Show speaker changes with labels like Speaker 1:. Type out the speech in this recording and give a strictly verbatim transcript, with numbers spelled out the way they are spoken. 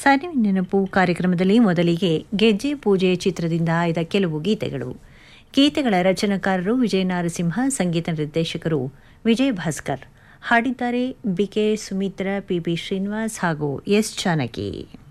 Speaker 1: ಸಾನಿವಿ ನೆನಪು ಕಾರ್ಯಕ್ರಮದಲ್ಲಿ ಮೊದಲಿಗೆ ಗೆಜ್ಜೆ ಪೂಜೆ ಚಿತ್ರದಿಂದ ಆಯ್ದ ಕೆಲವು ಗೀತೆಗಳು. ಗೀತೆಗಳ ರಚನಾಕಾರರು ವಿಜಯ ನಾರಸಿಂಹ, ಸಂಗೀತ ನಿರ್ದೇಶಕರು ವಿಜಯ್ ಭಾಸ್ಕರ್. ಹಾಡಿದ್ದಾರೆ ಬಿಕೆ ಸುಮಿತ್ರಾ, ಪಿಬಿ ಶ್ರೀನಿವಾಸ್ ಹಾಗೂ ಎಸ್ ಜಾನಕಿ.